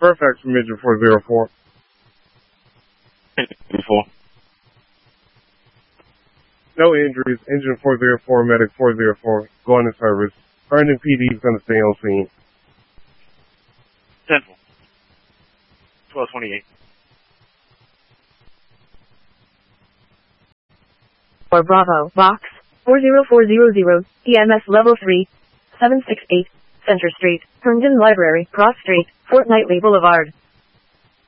Fairfax from Engine 404. Before. No injuries. Engine 404, medic 404, going to service. Herndon PD is going to stay on scene. 10-4. 1228. Or Bravo, Box, 40400, EMS Level 3, 768, Center Street, Herndon Library, Cross Street, Fortnightly Boulevard.